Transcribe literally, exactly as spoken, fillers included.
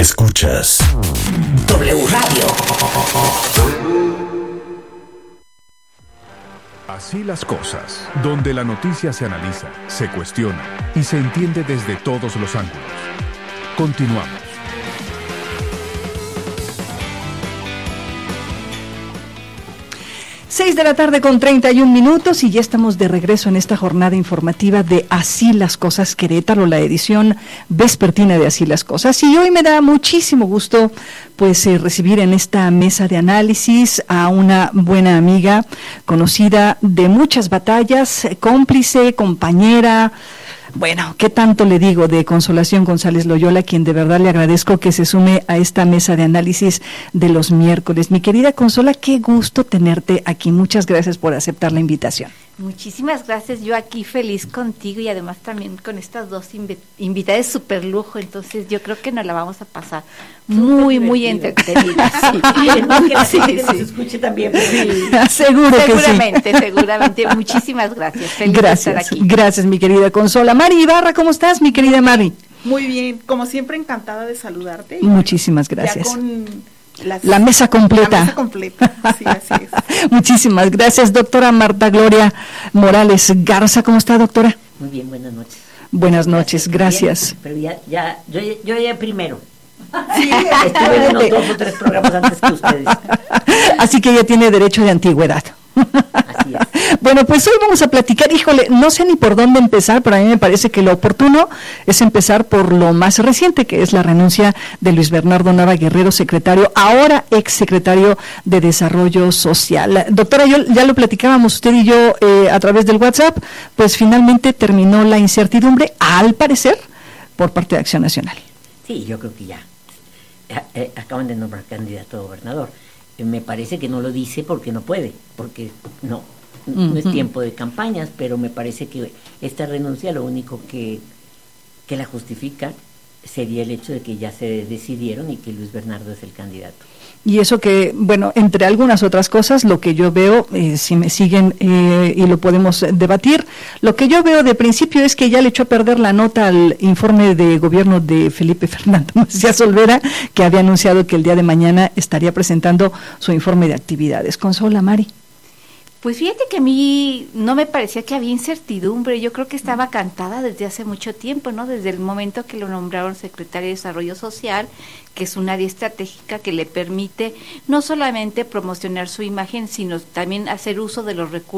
Escuchas W Radio. Así las cosas, donde la noticia se analiza, se cuestiona y se entiende desde todos los ángulos. Continuamos. Seis de la tarde con treinta y un minutos y ya estamos de regreso en esta jornada informativa de Así las Cosas Querétaro, la edición vespertina de Así las Cosas. Y hoy me da muchísimo gusto pues eh, recibir en esta mesa de análisis a una buena amiga, conocida de muchas batallas, cómplice, compañera. Bueno, ¿qué tanto le digo de Consolación González Loyola, quien de verdad le agradezco que se sume a esta mesa de análisis de los miércoles? Mi querida Consola, qué gusto tenerte aquí. Muchas gracias por aceptar la invitación. Muchísimas gracias, yo aquí feliz contigo y además también con estas dos inv- invitadas de super lujo, entonces yo creo que nos la vamos a pasar muy, muy entretenida. Sí, sí, sí. Nos escuche también. Sí. Seguro que seguramente, sí. Seguramente. Muchísimas gracias. Feliz gracias, de estar aquí. Gracias, mi querida Consola. Mari Ibarra, ¿cómo estás, mi querida Mari? Muy bien, como siempre encantada de saludarte. Muchísimas gracias. Ya con Las, la mesa completa. La mesa completa, sí, así es. Muchísimas gracias, doctora Marta Gloria Morales Garza. ¿Cómo está, doctora? Muy bien, buenas noches. Buenas noches, gracias. Bien, pero ya, ya, yo, yo ya primero. Sí, estuve en unos dos o tres programas antes que ustedes. Así que ella tiene derecho de antigüedad. Así es. Bueno, pues hoy vamos a platicar, híjole, no sé ni por dónde empezar, pero a mí me parece que lo oportuno es empezar por lo más reciente, que es la renuncia de Luis Bernardo Nava Guerrero, secretario, ahora ex secretario de Desarrollo Social. Doctora, yo, ya lo platicábamos usted y yo eh, a través del WhatsApp, pues finalmente terminó la incertidumbre, al parecer, por parte de Acción Nacional. Sí, yo creo que ya. Eh, acaban de nombrar candidato a gobernador. Me parece que no lo dice porque no puede, porque no, no uh-huh. es tiempo de campañas, pero me parece que esta renuncia lo único que, que la justifica sería el hecho de que ya se decidieron y que Luis Bernardo es el candidato. Y eso que, bueno, entre algunas otras cosas, lo que yo veo, eh, si me siguen eh, y lo podemos debatir, lo que yo veo de principio es que ya le echó a perder la nota al informe de gobierno de Felipe Fernando Macías Olvera, que había anunciado que el día de mañana estaría presentando su informe de actividades. Consola, Mari. Pues fíjate que a mí no me parecía que había incertidumbre, yo creo que estaba cantada desde hace mucho tiempo, ¿no? Desde el momento que lo nombraron secretario de Desarrollo Social, que es un área estratégica que le permite no solamente promocionar su imagen, sino también hacer uso de los recursos